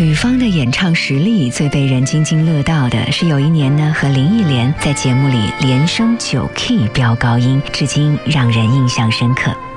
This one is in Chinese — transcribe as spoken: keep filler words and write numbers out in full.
吕方的演唱实力最被人津津乐道的是有一年呢和林忆莲在节目里连升九 key 飙高音，至今让人印象深刻。